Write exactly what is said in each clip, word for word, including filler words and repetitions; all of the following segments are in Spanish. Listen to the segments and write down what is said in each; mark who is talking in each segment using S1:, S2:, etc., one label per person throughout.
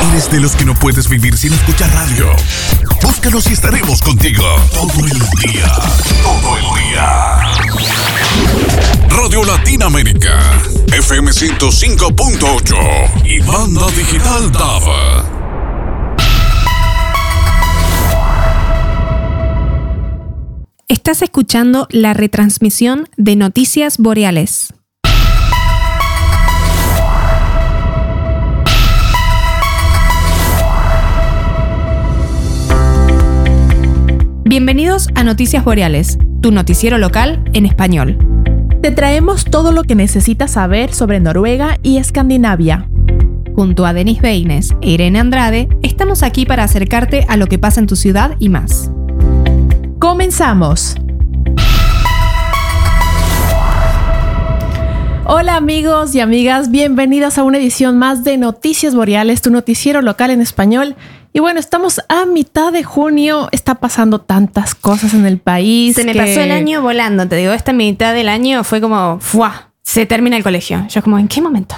S1: ¿Eres de los que no puedes vivir sin escuchar radio? Búscanos y estaremos contigo todo el día. Todo el día. Radio Latinoamérica, F M ciento cinco punto ocho y banda digital D A B.
S2: Estás escuchando la retransmisión de Noticias Boreales. Bienvenidos a Noticias Boreales, tu noticiero local en español.
S3: Te traemos todo lo que necesitas saber sobre Noruega y Escandinavia.
S2: Junto a Denis Beines e Irene Andrade, estamos aquí para acercarte a lo que pasa en tu ciudad y más.
S3: ¡Comenzamos! Hola amigos y amigas, bienvenidos a una edición más de Noticias Boreales, tu noticiero local en español. Y bueno, estamos a mitad de junio, está pasando tantas cosas en el país.
S2: Se me
S3: que...
S2: pasó el año volando, te digo, esta mitad del año fue como, ¡fua! Se termina el colegio. Yo como, ¿en qué momento?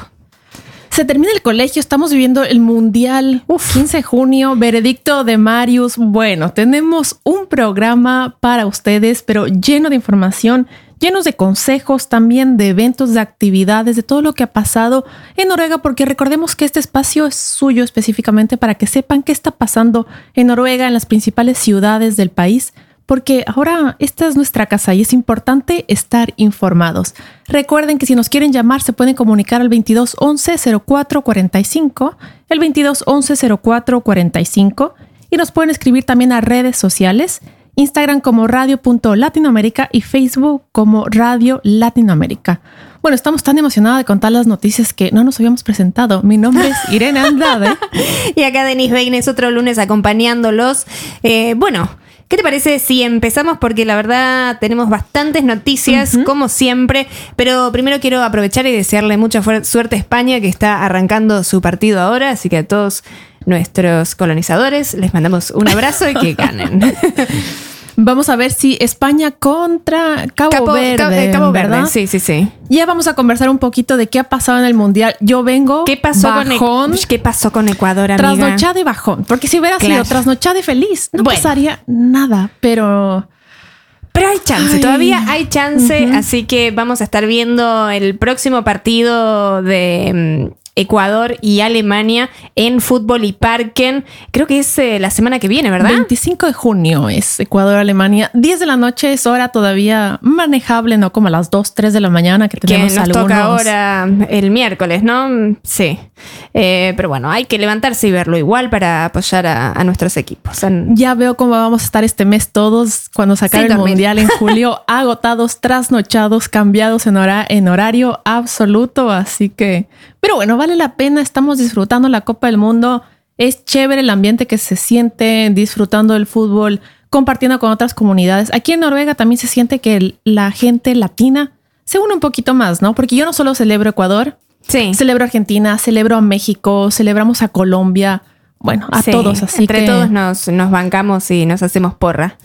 S3: Se termina el colegio, estamos viviendo el Mundial, Uf. quince de junio, veredicto de Marius. Bueno, tenemos un programa para ustedes, pero lleno de información, llenos de consejos, también de eventos, de actividades, de todo lo que ha pasado en Noruega, porque recordemos que este espacio es suyo específicamente para que sepan qué está pasando en Noruega, en las principales ciudades del país, porque ahora esta es nuestra casa y es importante estar informados. Recuerden que si nos quieren llamar se pueden comunicar al veintidós once cero cuatro cuarenta y cinco, el veintidós once cero cuatro cuarenta y cinco, y nos pueden escribir también a redes sociales, Instagram como radio punto latinoamérica y Facebook como Radio Latinoamérica. Bueno, estamos tan emocionados de contar las noticias que no nos habíamos presentado. Mi nombre es Irene Andrade.
S2: Y acá Denis Beines, otro lunes acompañándolos. Eh, bueno... ¿Qué te parece si empezamos? Porque la verdad tenemos bastantes noticias, uh-huh. como siempre. Pero primero quiero aprovechar y desearle mucha fu- suerte a España, que está arrancando su partido ahora. Así que a todos nuestros colonizadores les mandamos un abrazo y que ganen.
S3: Vamos a ver si España contra Cabo, Cabo Verde, Cabo, eh, Cabo ¿verdad?
S2: Verde, sí, sí, sí.
S3: Ya vamos a conversar un poquito de qué ha pasado en el Mundial. Yo vengo
S2: ¿Qué pasó
S3: bajón.
S2: Con e- ¿Qué pasó con Ecuador, amiga?
S3: Trasnochada y bajón. Porque si hubiera claro. sido trasnochada y feliz, no bueno. pasaría nada, pero...
S2: Pero hay chance, Ay. todavía hay chance. Uh-huh. Así que vamos a estar viendo el próximo partido de... Um, Ecuador y Alemania en Fútbol y Parken. Creo que es eh, la semana que viene, ¿verdad?
S3: veinticinco de junio es Ecuador-Alemania. diez de la noche es hora todavía manejable, no como a las dos, tres de la mañana que tenemos
S2: que nos
S3: algunos...
S2: toca ahora el miércoles, ¿no? Sí. Eh, pero bueno, hay que levantarse y verlo igual para apoyar a, a nuestros equipos. En...
S3: Ya veo cómo vamos a estar este mes todos cuando se acabe sí, el Mundial en julio, agotados, trasnochados, cambiados en, hora, en horario absoluto. Así que... Pero bueno, vale la pena, estamos disfrutando la Copa del Mundo, es chévere el ambiente que se siente disfrutando del fútbol, compartiendo con otras comunidades. Aquí en Noruega también se siente que el, la gente latina se une un poquito más, ¿no? Porque yo no solo celebro Ecuador,
S2: sí.
S3: celebro Argentina, celebro a México, celebramos a Colombia, bueno, a sí, todos. Así
S2: entre
S3: que...
S2: todos nos, nos bancamos y nos hacemos porra.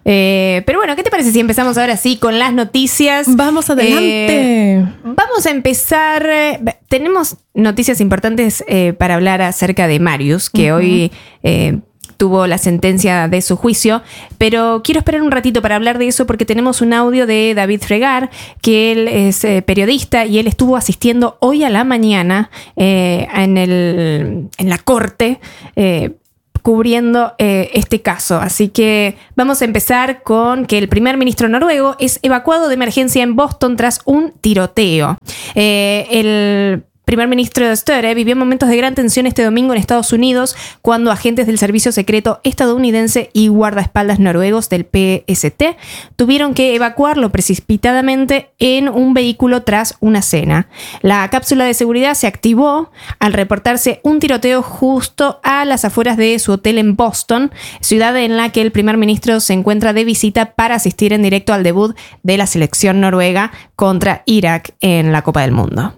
S2: Eh, pero bueno, ¿qué te parece si empezamos ahora sí con las noticias?
S3: Vamos adelante.
S2: Eh, vamos a empezar. Eh, tenemos noticias importantes eh, para hablar acerca de Marius, que uh-huh. hoy eh, tuvo la sentencia de su juicio, pero quiero esperar un ratito para hablar de eso porque tenemos un audio de David Fregar, que él es eh, periodista y él estuvo asistiendo hoy a la mañana eh, en, el, en la corte eh, cubriendo eh, este caso. Así que vamos a empezar con que el primer ministro noruego es evacuado de emergencia en Boston tras un tiroteo. Eh, el primer ministro Støre vivió momentos de gran tensión este domingo en Estados Unidos cuando agentes del servicio secreto estadounidense y guardaespaldas noruegos del P S T tuvieron que evacuarlo precipitadamente en un vehículo tras una cena. La cápsula de seguridad se activó al reportarse un tiroteo justo a las afueras de su hotel en Boston, ciudad en la que el primer ministro se encuentra de visita para asistir en directo al debut de la selección noruega contra Irak en la Copa del Mundo.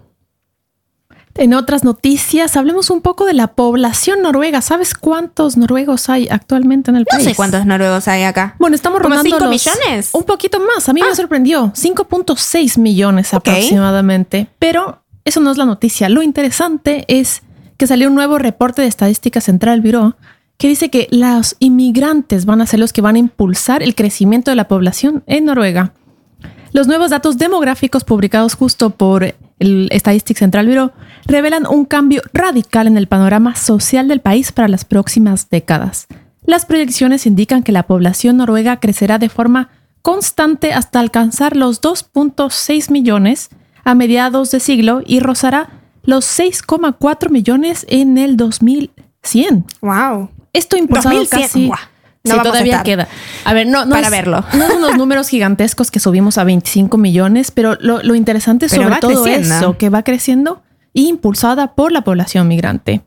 S3: En otras noticias, hablemos un poco de la población noruega. ¿Sabes cuántos noruegos hay actualmente en el
S2: no
S3: país?
S2: No sé cuántos noruegos hay acá.
S3: Bueno, estamos rondando
S2: ¿Como cinco
S3: los...
S2: millones?
S3: Un poquito más. A mí ah. me sorprendió. cinco punto seis millones okay. aproximadamente. Pero eso no es la noticia. Lo interesante es que salió un nuevo reporte de Estadística Central Bureau que dice que los inmigrantes van a ser los que van a impulsar el crecimiento de la población en Noruega. Los nuevos datos demográficos publicados justo por el Statistics Central Bureau revelan un cambio radical en el panorama social del país para las próximas décadas. Las proyecciones indican que la población noruega crecerá de forma constante hasta alcanzar los dos punto seis millones a mediados de siglo y rozará los seis coma cuatro millones en el dos mil cien.
S2: ¡Wow!
S3: Esto impulsado
S2: dos mil cien,
S3: casi...
S2: ¡Wow! No
S3: sí,
S2: vamos
S3: todavía
S2: a estar
S3: queda. A ver, no, no
S2: para
S3: es,
S2: verlo.
S3: No son unos números gigantescos que subimos a veinticinco millones, pero lo, lo interesante
S2: Pero
S3: sobre
S2: va
S3: todo
S2: creciendo.
S3: eso, que va creciendo y impulsada por la población migrante.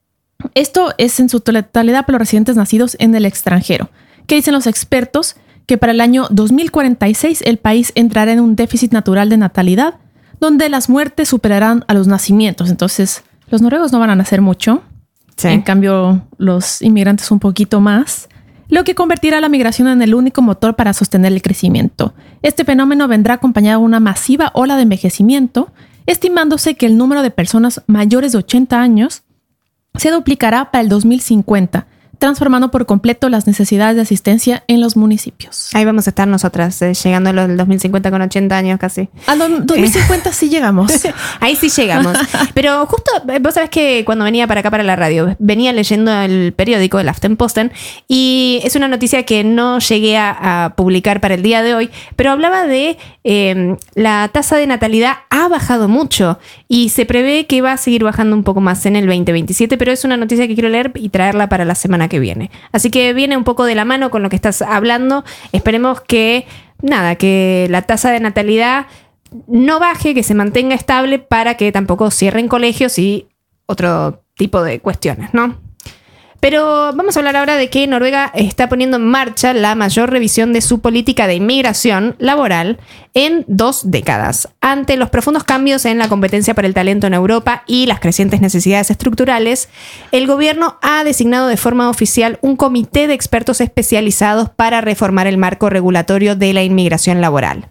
S3: Esto es en su totalidad para los residentes nacidos en el extranjero. ¿Qué dicen los expertos? Que para el año dos mil cuarenta y seis el país entrará en un déficit natural de natalidad, donde las muertes superarán a los nacimientos. Entonces, los noruegos no van a nacer mucho.
S2: Sí.
S3: En cambio, los inmigrantes un poquito más, lo que convertirá la migración en el único motor para sostener el crecimiento. Este fenómeno vendrá acompañado de una masiva ola de envejecimiento, estimándose que el número de personas mayores de ochenta años se duplicará para el dos mil cincuenta, transformando por completo las necesidades de asistencia en los municipios.
S2: Ahí vamos a estar nosotras, eh, llegando a los del dos mil cincuenta con ochenta años casi.
S3: Al dos mil cincuenta sí llegamos.
S2: Ahí sí llegamos. Pero justo, eh, vos sabés que cuando venía para acá para la radio, venía leyendo el periódico, el Aftenposten, y es una noticia que no llegué a, a publicar para el día de hoy, pero hablaba de eh, la tasa de natalidad ha bajado mucho y se prevé que va a seguir bajando un poco más en el veinte veintisiete, pero es una noticia que quiero leer y traerla para la semana que viene. Así que viene un poco de la mano con lo que estás hablando. Esperemos que, nada, que la tasa de natalidad no baje, que se mantenga estable para que tampoco cierren colegios y otro tipo de cuestiones, ¿no? Pero vamos a hablar ahora de que Noruega está poniendo en marcha la mayor revisión de su política de inmigración laboral en dos décadas. Ante los profundos cambios en la competencia por el talento en Europa y las crecientes necesidades estructurales, el gobierno ha designado de forma oficial un comité de expertos especializados para reformar el marco regulatorio de la inmigración laboral.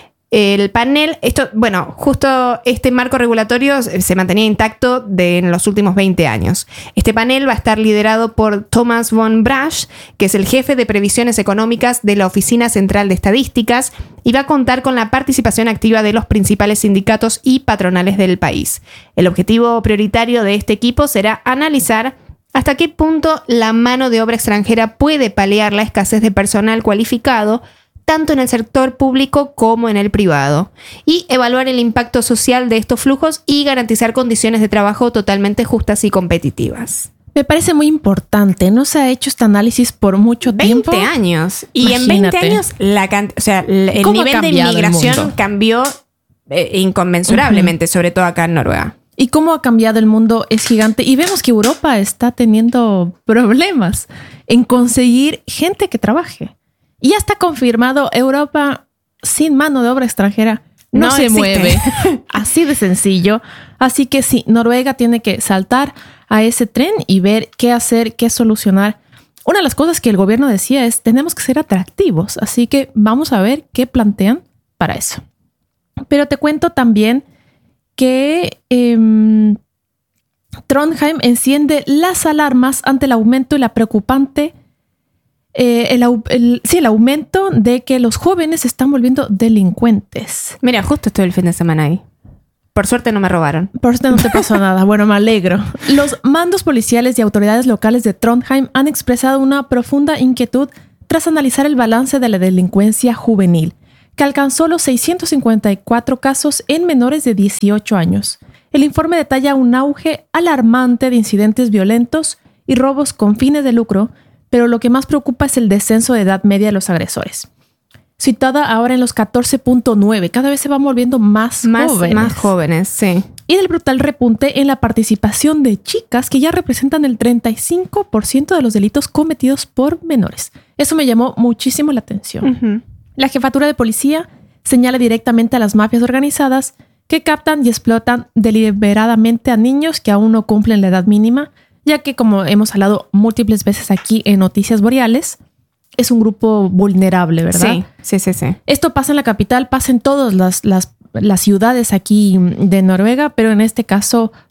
S2: El panel, esto, bueno, justo este marco regulatorio se mantenía intacto de, en los últimos veinte años. Este panel va a estar liderado por Thomas von Brasch, que es el jefe de previsiones económicas de la Oficina Central de Estadísticas, y va a contar con la participación activa de los principales sindicatos y patronales del país. El objetivo prioritario de este equipo será analizar hasta qué punto la mano de obra extranjera puede paliar la escasez de personal cualificado tanto en el sector público como en el privado, y evaluar el impacto social de estos flujos y garantizar condiciones de trabajo totalmente justas y competitivas.
S3: Me parece muy importante. No se ha hecho este análisis por mucho tiempo.
S2: veinte años. Y
S3: Imagínate.
S2: en veinte años, la can- o sea, el, el
S3: ¿Cómo ha
S2: nivel de
S3: cambiado el
S2: inmigración
S3: mundo?
S2: cambió eh, inconmensurablemente, uh-huh. sobre todo acá en Noruega.
S3: Y cómo ha cambiado el mundo es gigante. Y vemos que Europa está teniendo problemas en conseguir gente que trabaje. Y ya está confirmado, Europa sin mano de obra extranjera no,
S2: No
S3: se
S2: existe.
S3: mueve. Así de sencillo. Así que sí, Noruega tiene que saltar a ese tren y ver qué hacer, qué solucionar. Una de las cosas que el gobierno decía es, tenemos que ser atractivos. Así que vamos a ver qué plantean para eso. Pero te cuento también que eh, Trondheim enciende las alarmas ante el aumento y la preocupante Eh, el, el, sí, el aumento de que los jóvenes se están volviendo delincuentes.
S2: Mira, justo estuve el fin de semana ahí. Por suerte no me robaron.
S3: Por suerte no te pasó nada. Bueno, me alegro. Los mandos policiales y autoridades locales de Trondheim han expresado una profunda inquietud tras analizar el balance de la delincuencia juvenil, que alcanzó los seiscientos cincuenta y cuatro casos en menores de dieciocho años. El informe detalla un auge alarmante de incidentes violentos y robos con fines de lucro, pero lo que más preocupa es el descenso de edad media de los agresores. Situada ahora en los catorce punto nueve, cada vez se van volviendo más,
S2: más
S3: jóvenes.
S2: Más jóvenes, sí.
S3: Y del brutal repunte en la participación de chicas que ya representan el treinta y cinco por ciento de los delitos cometidos por menores. Eso me llamó muchísimo la atención.
S2: Uh-huh.
S3: La jefatura de policía señala directamente a las mafias organizadas que captan y explotan deliberadamente a niños que aún no cumplen la edad mínima, ya que, como hemos hablado múltiples veces aquí en Noticias Boreales, es un grupo vulnerable, ¿verdad?
S2: Sí, sí, sí, sí.
S3: Esto pasa en la capital, pasa en todas las, las, las ciudades aquí de Noruega, pero en este caso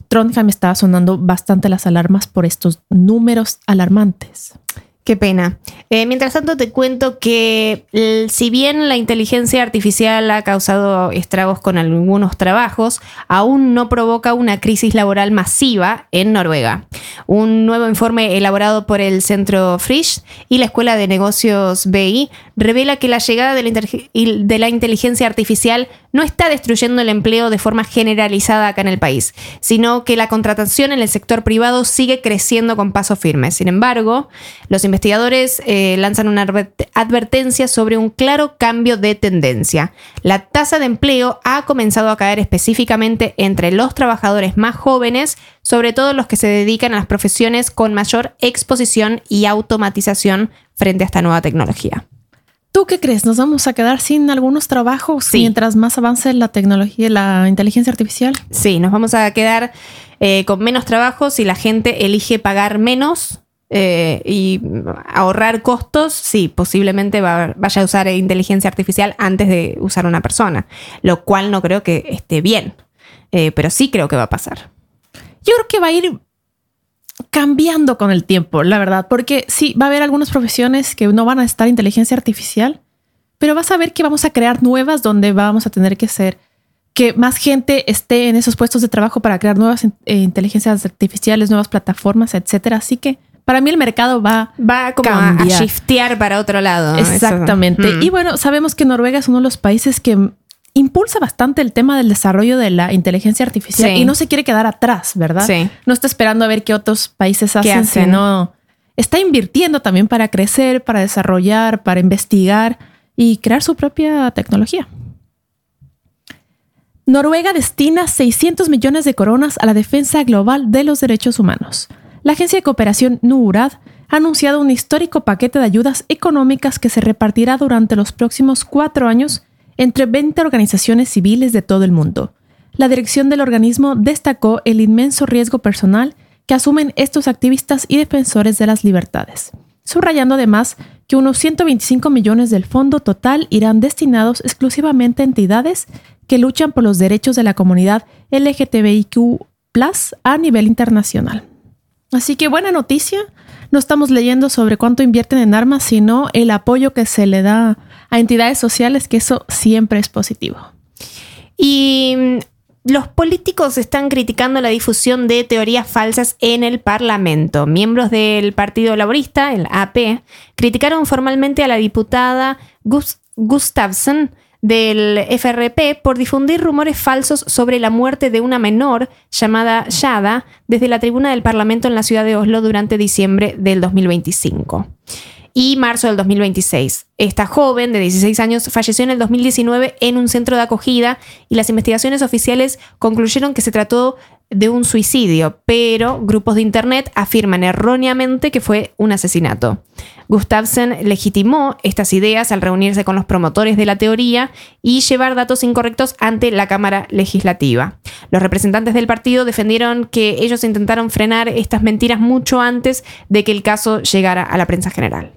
S3: Trondheim está sonando bastante las alarmas por estos números alarmantes.
S2: Qué pena. Eh, mientras tanto te cuento que eh, si bien la inteligencia artificial ha causado estragos con algunos trabajos, aún no provoca una crisis laboral masiva en Noruega. Un nuevo informe elaborado por el Centro Frisch y la Escuela de Negocios B I revela que la llegada de la, interge- de la inteligencia artificial no está destruyendo el empleo de forma generalizada acá en el país, sino que la contratación en el sector privado sigue creciendo con paso firme. Sin embargo, los investigadores eh, lanzan una advertencia sobre un claro cambio de tendencia. La tasa de empleo ha comenzado a caer específicamente entre los trabajadores más jóvenes, sobre todo los que se dedican a las profesiones con mayor exposición y automatización frente a esta nueva tecnología.
S3: ¿Tú qué crees? ¿Nos vamos a quedar sin algunos trabajos
S2: sí.
S3: mientras más avance la tecnología, la inteligencia artificial?
S2: Sí, nos vamos a quedar eh, con menos trabajos y la gente elige pagar menos eh, y ahorrar costos. Sí, posiblemente va, vaya a usar inteligencia artificial antes de usar una persona, lo cual no creo que esté bien, eh, pero sí creo que va a pasar.
S3: Yo creo que va a ir cambiando con el tiempo, la verdad, porque sí, va a haber algunas profesiones que no van a estar inteligencia artificial, pero vas a ver que vamos a crear nuevas donde vamos a tener que ser, que más gente esté en esos puestos de trabajo para crear nuevas eh, inteligencias artificiales, nuevas plataformas, etcétera. Así que para mí el mercado va,
S2: va como a, a shiftear para otro lado.
S3: Exactamente.
S2: Eso.
S3: Y bueno, sabemos que Noruega es uno de los países que impulsa bastante el tema del desarrollo de la inteligencia artificial sí. y no se quiere quedar atrás, ¿verdad?
S2: Sí.
S3: No está esperando a ver qué otros países hacen,
S2: ¿Qué hacen?
S3: Sino está invirtiendo también para crecer, para desarrollar, para investigar y crear su propia tecnología. Noruega destina seiscientos millones de coronas a la defensa global de los derechos humanos. La agencia de cooperación NORAD ha anunciado un histórico paquete de ayudas económicas que se repartirá durante los próximos cuatro años entre veinte organizaciones civiles de todo el mundo. La dirección del organismo destacó el inmenso riesgo personal que asumen estos activistas y defensores de las libertades, subrayando además que unos ciento veinticinco millones del fondo total irán destinados exclusivamente a entidades que luchan por los derechos de la comunidad L G T B I Q plus, a nivel internacional. Así que buena noticia. No estamos leyendo sobre cuánto invierten en armas, sino el apoyo que se le da a entidades sociales, que eso siempre es positivo.
S2: Y los políticos están criticando la difusión de teorías falsas en el Parlamento. Miembros del Partido Laborista, el A P, criticaron formalmente a la diputada Gust- Gustavsen del F R P por difundir rumores falsos sobre la muerte de una menor llamada Yada desde la tribuna del Parlamento en la ciudad de Oslo durante diciembre del dos mil veinticinco y marzo del dos mil veintiséis. Esta joven de dieciséis años falleció en el dos mil diecinueve en un centro de acogida y las investigaciones oficiales concluyeron que se trató de un suicidio, pero grupos de internet afirman erróneamente que fue un asesinato. Gustavsen legitimó estas ideas al reunirse con los promotores de la teoría y llevar datos incorrectos ante la Cámara Legislativa. Los representantes del partido defendieron que ellos intentaron frenar estas mentiras mucho antes de que el caso llegara a la prensa general.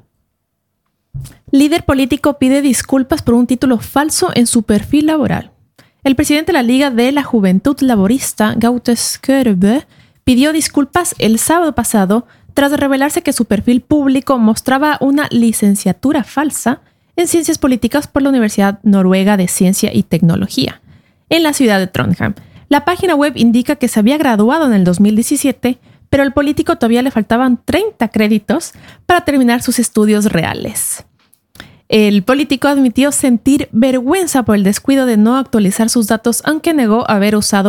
S3: Líder político pide disculpas por un título falso en su perfil laboral. El presidente de la Liga de la Juventud Laborista, Gaute Skørbe, pidió disculpas el sábado pasado tras revelarse que su perfil público mostraba una licenciatura falsa en Ciencias Políticas por la Universidad Noruega de Ciencia y Tecnología, en la ciudad de Trondheim. La página web indica que se había graduado en el dos mil diecisiete, pero al político todavía le faltaban treinta créditos para terminar sus estudios reales. El político admitió sentir vergüenza por el descuido de no actualizar sus datos, aunque negó haber usado